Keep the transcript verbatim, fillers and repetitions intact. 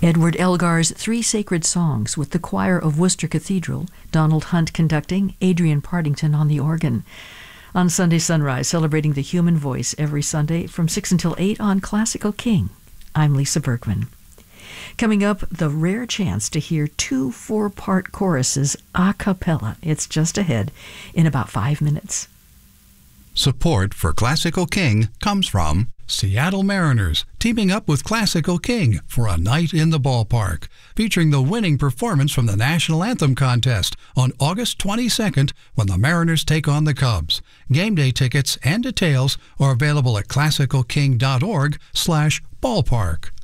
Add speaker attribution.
Speaker 1: Edward Elgar's Three Sacred Songs with the choir of Worcester Cathedral, Donald Hunt conducting, Adrian Partington on the organ. On Sunday Sunrise, celebrating the human voice every Sunday from six until eight on Classical King. I'm Lisa Bergman. Coming up, the rare chance to hear two four-part choruses a cappella. It's just ahead in about five minutes.
Speaker 2: Support for Classical King comes from Seattle Mariners, teaming up with Classical King for a night in the ballpark, featuring the winning performance from the National Anthem contest on August twenty-second when the Mariners take on the Cubs. Game day tickets and details are available at classical king dot org slash ballpark.